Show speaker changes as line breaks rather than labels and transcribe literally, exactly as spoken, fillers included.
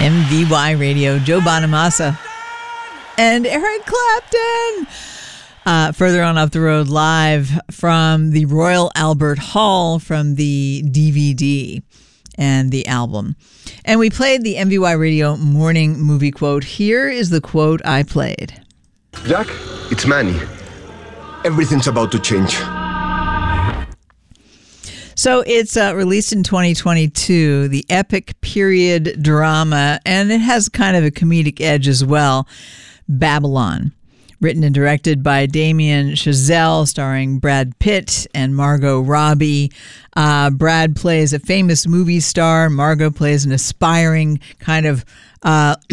M V Y Radio, Joe Bonamassa and Eric Clapton. Uh, further on up the road, live from the Royal Albert Hall from the D V D and the album. And we played the M V Y Radio morning movie quote. Here is the quote I played.
Jack, it's Manny. Everything's about to change.
So it's uh, released in twenty twenty-two, the epic period drama, and it has kind of a comedic edge as well, Babylon. Written and directed by Damien Chazelle, starring Brad Pitt and Margot Robbie. Uh, Brad plays a famous movie star. Margot plays an aspiring kind of uh,